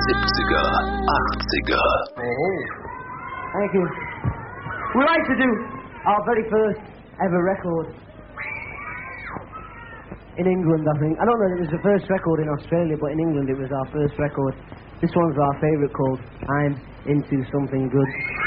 70er, 80er. Oh, thank you. We'd like to do our very first ever record in England, I think. I don't know if it was the first record in Australia, but in England it was our first record. This one's our favourite, called I'm Into Something Good.